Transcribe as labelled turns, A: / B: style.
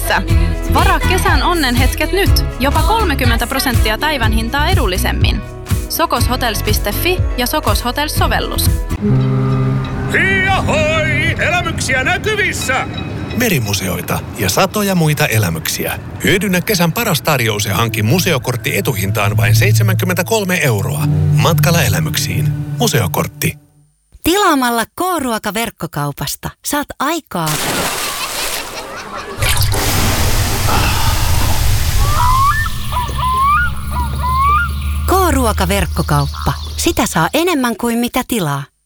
A: Kyvissä. Varaa kesän onnenhetket nyt. Jopa 30% päivän hintaa edullisemmin. Sokoshotels.fi ja Sokos Hotels-sovellus.
B: Hiihahoi! Elämyksiä näkyvissä!
C: Merimuseoita ja satoja muita elämyksiä. Hyödynnä kesän paras tarjous ja hanki museokortti etuhintaan vain 73 €. Matkalla elämyksiin. Museokortti.
D: Tilaamalla K-ruoka-verkkokaupasta saat aikaa. K-ruoka-verkkokauppa. Sitä saa enemmän kuin mitä tilaa.